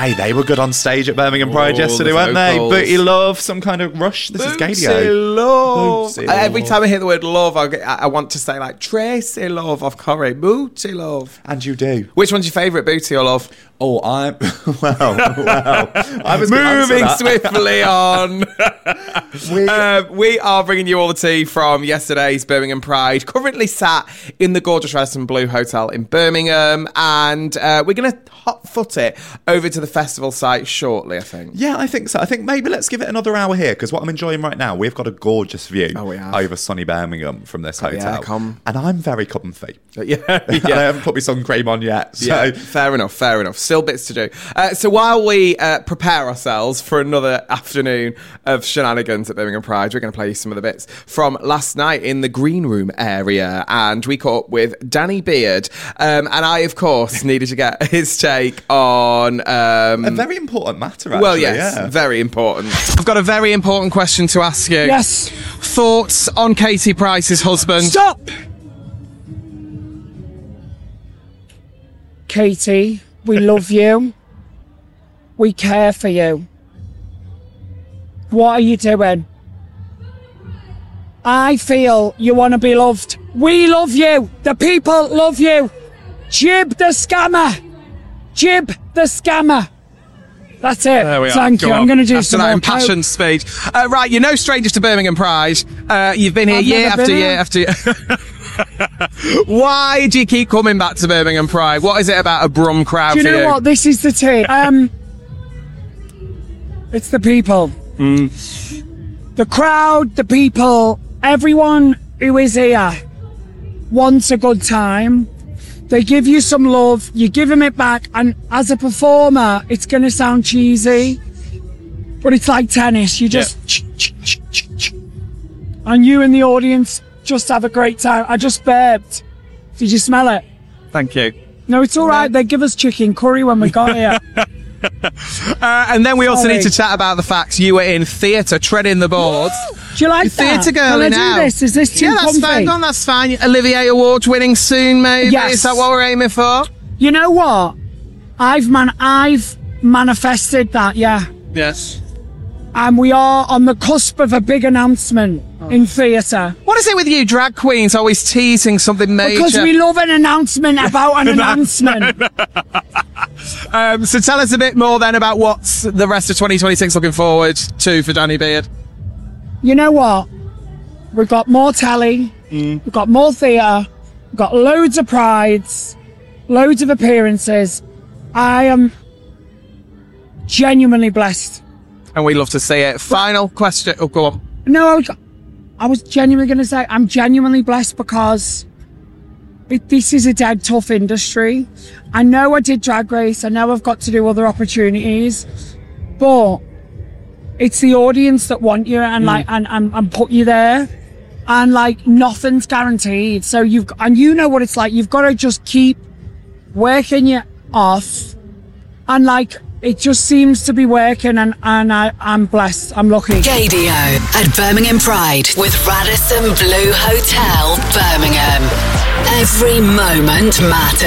Hey, they were good on stage at Birmingham Pride yesterday, weren't they? Booty Love, some kind of Rush. This is Gadio. Love. Booty Every Love. time I hear the word love, I want to say like Tracy Love off Corrie. Booty Love. And you do. Which one's your favourite, Booty or Love? Oh, I'm... Well. I was Moving swiftly on. We are bringing you all the tea from yesterday's Birmingham Pride. Currently sat in the gorgeous Radisson Blu Hotel in Birmingham. And we're going to hot foot it over to the festival site shortly, I think. Yeah, I think so. I think maybe let's give it another hour here, because what I'm enjoying right now, we've got a gorgeous view over sunny Birmingham from this hotel. Yeah, come. And I'm very comfy. Yeah. And I haven't put my sun cream on yet. So. Yeah, fair enough. Still bits to do. So while we prepare ourselves for another afternoon of shenanigans at Birmingham Pride, we're going to play you some of the bits from last night in the green room area. And we caught up with Danny Beard. And I, of course, needed to get his take on... a very important matter, actually. Well, yes, very important. I've got a very important question to ask you. Yes. Thoughts on Katie Price's husband? Stop! Katie, we love you. We care for you. What are you doing? I feel you want to be loved. We love you. The people love you. Jib the scammer. Jib the scammer. That's it. There we are. Thank you. Go I'm on. going to do After some that more impassioned speech. Right, you're no strangers to Birmingham Pride. You've been here I've year never after been year here. after year. Why do you keep coming back to Birmingham Pride? What is it about a Brum crowd Do you for know you? what? This is the tea. It's the people. The crowd, the people, everyone who is here wants a good time. They give you some love, you give them it back, and as a performer, it's going to sound cheesy, but it's like tennis. You just... And you and the audience just have a great time. I just burped. Did you smell it? Thank you. No, it's all right. They give us chicken curry when we got here. And then we also Sorry. need to chat about the facts you were in theatre, treading the boards. Do you like that? Theatre girl Can I now. do this? Is this too Yeah, that's comfy? fine. Go on, that's fine. Olivier Award winning soon, maybe. Yes. Is that what we're aiming for? You know what? I've manifested that, yeah. Yes. And we are on the cusp of a big announcement in theatre. What is it with you drag queens always teasing something major? Because we love an announcement about an announcement. So tell us a bit more then about what's the rest of 2026 looking forward to for Danny Beard. You know what? We've got more telly. We've got more theatre. We've got loads of prides. Loads of appearances. I am genuinely blessed. And we love to see it. Final question. Oh, go on. No, I was genuinely going to say I'm genuinely blessed because this is a dead tough industry. I know I did Drag Race. I know I've got to do other opportunities, but it's the audience that want you and and put you there, and like nothing's guaranteed. So you know what it's like. You've got to just keep working your off, and like. It just seems to be working, and I'm blessed. I'm lucky. Gadio at Birmingham Pride with Radisson Blu Hotel, Birmingham. Every moment matters.